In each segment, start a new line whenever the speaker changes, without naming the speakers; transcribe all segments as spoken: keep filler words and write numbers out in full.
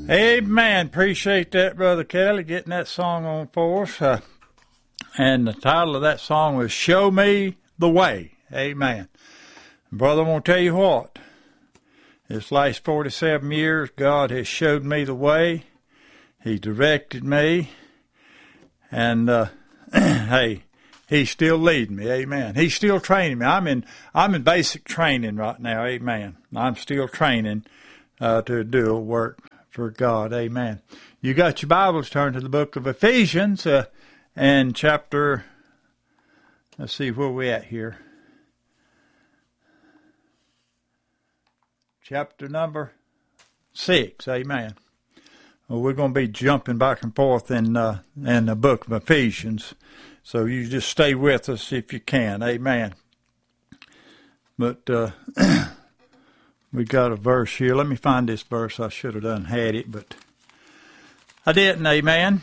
Amen. Appreciate that, Brother Kelly, getting that song on for us. Uh, and the title of that song was Show Me the Way. Amen. Brother, I want to tell you what. This last forty-seven years, God has showed me the way. He directed me. And, uh, hey, He's still leading me. Amen. He's still training me. I'm in, I'm in basic training right now. Amen. I'm still training uh, to do a work for God. Amen. You got your Bibles, turn to the book of Ephesians uh, and chapter, let's see where we at here. Chapter number six. Amen. Well, we're going to be jumping back and forth in, uh, in the book of Ephesians. So you just stay with us if you can. Amen. But, uh, we got a verse here. Let me find this verse. I should have done had it, but I didn't. Amen.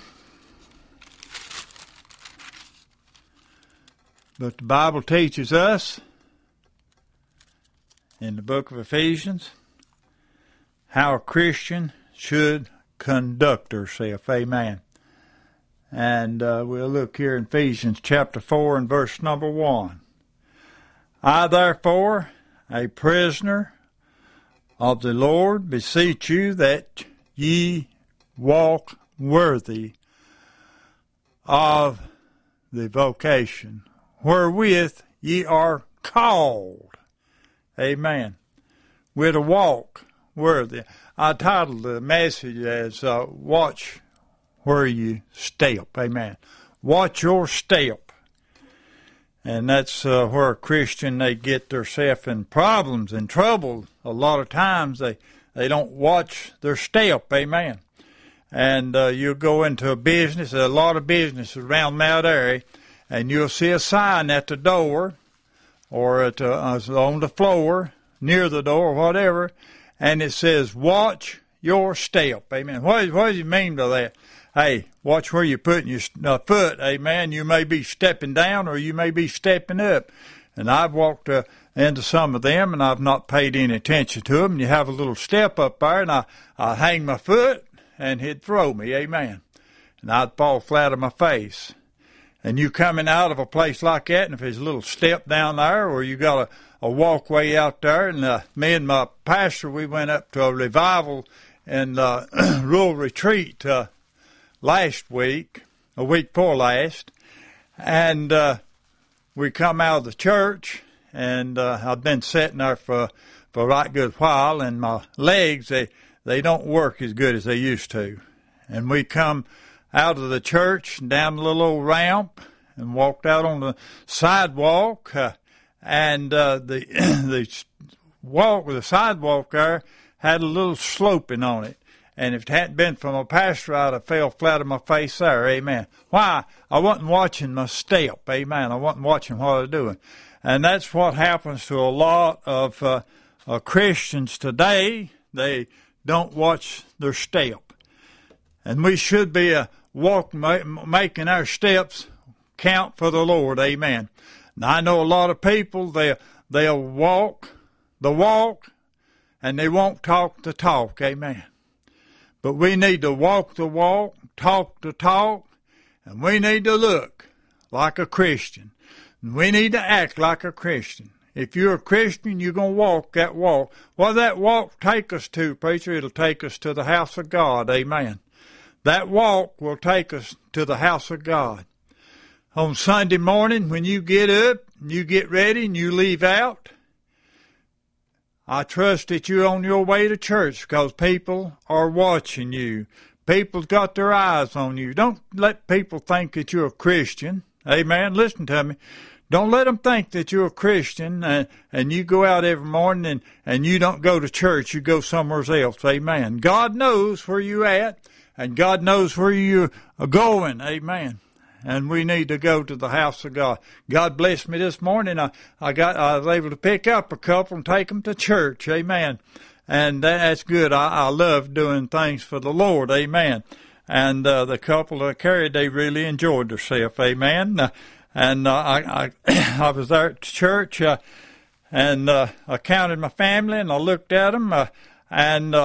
But the Bible teaches us in the book of Ephesians how a Christian should conduct herself. Amen. And uh, we'll look here in Ephesians chapter four and verse number one. I therefore, a prisoner of the Lord, beseech you that ye walk worthy of the vocation wherewith ye are called. Amen. We're to walk worthy. I titled the message as uh, Watch Where You Step. Amen. Watch your step. And that's uh, where a Christian, they get themselves in problems and trouble. A lot of times they, they don't watch their step. Amen. And uh, you'll go into a business, a lot of businesses around that area, and you'll see a sign at the door or at the, uh, on the floor, near the door, whatever, and it says, watch your step. Amen. What, what does it mean by that? Hey, watch where you're putting your uh, foot, amen. You may be stepping down or you may be stepping up. And I've walked uh, into some of them and I've not paid any attention to them. You have a little step up there and I, I hang my foot and he'd throw me, amen. And I'd fall flat on my face. And you coming out of a place like that, and if there's a little step down there or you got a, a walkway out there, and uh, me and my pastor, we went up to a revival in uh, rural retreat uh, last week, a week before last, and uh, we come out of the church, and uh, I've been sitting there for, for a right good while, and my legs, they, they don't work as good as they used to. And we come out of the church, down the little old ramp, and walked out on the sidewalk, uh, and uh, the the walk, the sidewalk there had a little sloping on it. And if it hadn't been for my pastor, I'd have fell flat on my face there. Amen. Why? I wasn't watching my step. Amen. I wasn't watching what I was doing. And that's what happens to a lot of uh, uh, Christians today. They don't watch their step. And we should be uh, walk, ma- making our steps count for the Lord. Amen. Now, I know a lot of people, they, they'll walk the walk and they won't talk the talk. Amen. But we need to walk the walk, talk the talk, and we need to look like a Christian. And we need to act like a Christian. If you're a Christian, you're going to walk that walk. What does that walk take us to, preacher? It'll take us to the house of God. Amen. That walk will take us to the house of God. On Sunday morning, when you get up, you get ready, and you leave out, I trust that you're on your way to church because people are watching you. People's got their eyes on you. Don't let people think that you're a Christian. Amen. Listen to me. Don't let them think that you're a Christian and, and you go out every morning and, and you don't go to church. You go somewhere else. Amen. God knows where you're at and God knows where you are going. Amen. And we need to go to the house of God. God blessed me this morning. I, I got, I was able to pick up a couple and take them to church. Amen. And that's good. I, I love doing things for the Lord. Amen. And, uh, the couple that carried, they really enjoyed themselves. Amen. Uh, and, uh, I, I, I was there at church, uh, and, uh, I counted my family and I looked at them, uh, and, uh,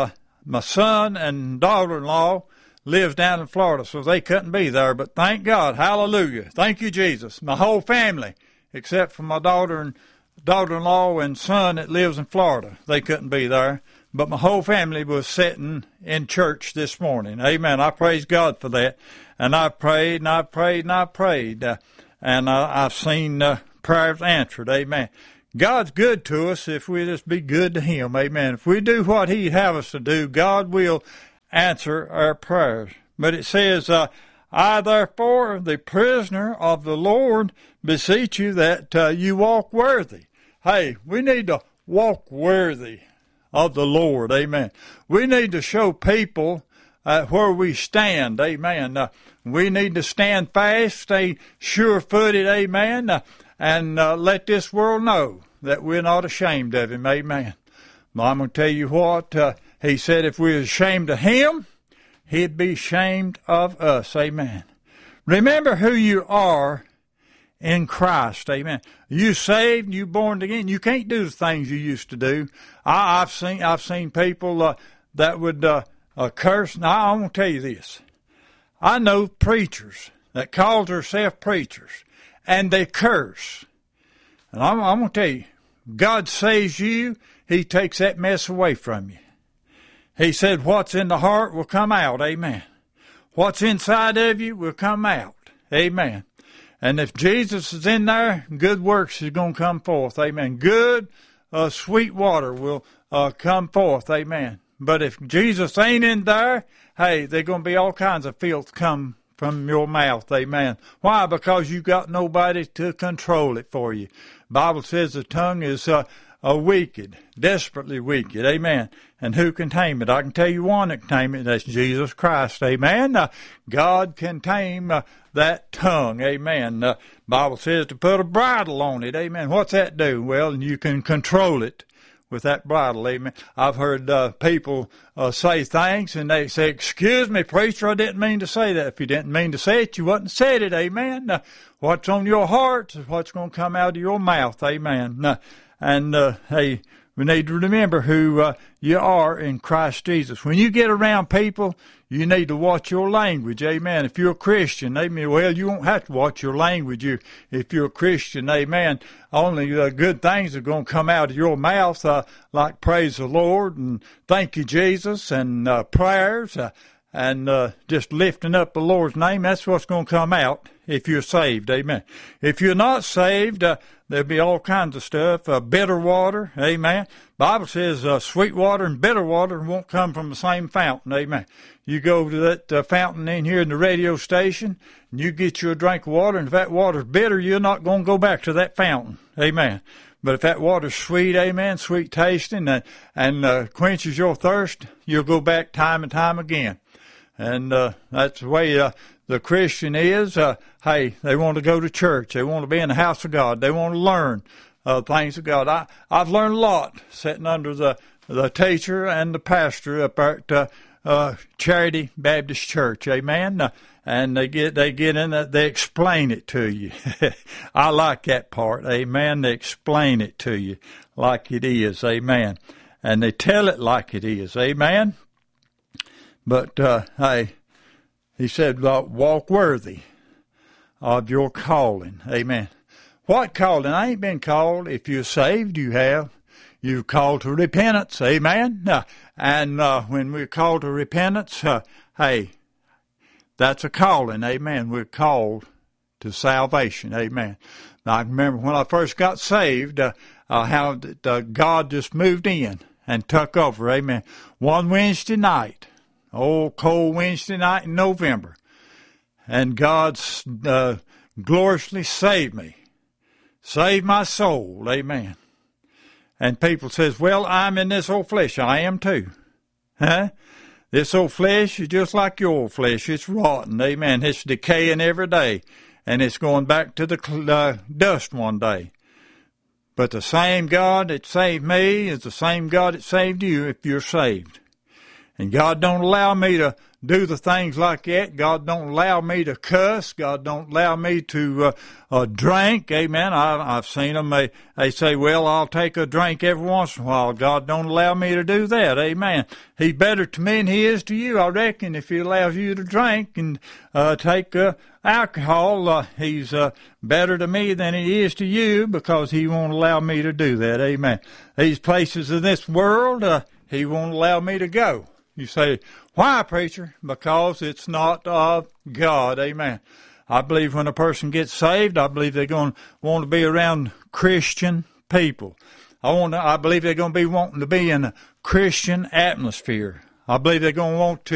my son and daughter-in-law lives down in Florida, so they couldn't be there. But thank God, hallelujah. Thank you, Jesus. My whole family, except for my daughter and daughter-in-law and son that lives in Florida, they couldn't be there. But my whole family was sitting in church this morning. Amen. I praise God for that. And I prayed and I prayed and I prayed. Uh, and uh, I've seen uh, prayers answered. Amen. God's good to us if we just be good to Him. Amen. If we do what He'd have us to do, God will answer our prayers. But it says, uh, I therefore, the prisoner of the Lord, beseech you that uh, you walk worthy. Hey, we need to walk worthy of the Lord. Amen. We need to show people uh, where we stand. Amen. Uh, we need to stand fast, stay sure-footed. Amen. Uh, and uh, let this world know that we're not ashamed of Him. Amen. Well, I'm going to tell you what. Uh, he said if we were ashamed of Him, He'd be ashamed of us. Amen. Remember who you are in Christ. Amen. You saved, you born again. You can't do the things you used to do. I, I've seen I've seen people uh, that would uh, uh, curse. Now, I'm going to tell you this. I know preachers that call themselves preachers, and they curse. And I'm, I'm going to tell you, God saves you. He takes that mess away from you. He said what's in the heart will come out. Amen. What's inside of you will come out. Amen. And if Jesus is in there, good works is going to come forth. Amen. Good, uh, sweet water will uh, come forth. Amen. But if Jesus ain't in there, hey, there's going to be all kinds of filth come from your mouth. Amen. Why? Because you got nobody to control it for you. Bible says the tongue is uh, a wicked, desperately wicked. Amen. And who can tame it? I can tell you one that can tame it. That's Jesus Christ. Amen. Uh, God can tame uh, that tongue. Amen. Uh, Bible says to put a bridle on it. Amen. What's that do? Well, you can control it with that bridle. Amen. I've heard uh, people uh, say things and they say, excuse me, preacher, I didn't mean to say that. If you didn't mean to say it, you wouldn't said it. Amen. Uh, what's on your heart is what's going to come out of your mouth. Amen. Uh, and, uh, hey, we need to remember who uh, you are in Christ Jesus. When you get around people, you need to watch your language. Amen. If you're a Christian, amen, well, you won't have to watch your language you, if you're a Christian. Amen. Only uh, good things are going to come out of your mouth, uh, like praise the Lord and thank you, Jesus, and uh, prayers uh, and uh, just lifting up the Lord's name. That's what's going to come out if you're saved. Amen. If you're not saved, uh, there'll be all kinds of stuff. Uh, bitter water. Amen. Bible says uh, sweet water and bitter water won't come from the same fountain. Amen. You go to that uh, fountain in here in the radio station, and you get you a drink of water, and if that water's bitter, you're not going to go back to that fountain. Amen. But if that water's sweet, amen, sweet tasting, and, and uh, quenches your thirst, you'll go back time and time again. And uh, that's the way uh, the Christian is. Uh, hey, they want to go to church. They want to be in the house of God. They want to learn uh, things of God. I, I've learned a lot sitting under the, the teacher and the pastor up at uh, uh, Charity Baptist Church. Amen. Uh, and they get they get in it, they explain it to you. I like that part. Amen. They explain it to you like it is. Amen. And they tell it like it is. Amen. But, uh, hey, he said, walk worthy of your calling. Amen. What calling? I ain't been called. If you're saved, you have. You're called to repentance. Amen. Uh, and uh, when we're called to repentance, uh, hey, that's a calling. Amen. We're called to salvation. Amen. Now, I remember when I first got saved, uh, uh, how uh, God just moved in and took over. Amen. One Wednesday night. Oh, cold Wednesday night in November. And God uh, gloriously saved me. Saved my soul. Amen. And people says, well, I'm in this old flesh. I am too. Huh? This old flesh is just like your old flesh. It's rotten. Amen. It's decaying every day. And it's going back to the uh, dust one day. But the same God that saved me is the same God that saved you if you're saved. And God don't allow me to, do the things like that. God don't allow me to cuss. God don't allow me to uh, uh, drink. Amen. I, I've seen them. They, they say, well, I'll take a drink every once in a while. God don't allow me to do that. Amen. He's better to me than he is to you, I reckon, if he allows you to drink and uh, take uh, alcohol. Uh, he's uh, better to me than he is to you because he won't allow me to do that. Amen. These places in this world, uh, he won't allow me to go. You say, why, preacher? Because it's not of God. Amen. I believe when a person gets saved, I believe they're going to want to be around Christian people. I want to, I believe they're going to be wanting to be in a Christian atmosphere. I believe they're going to want to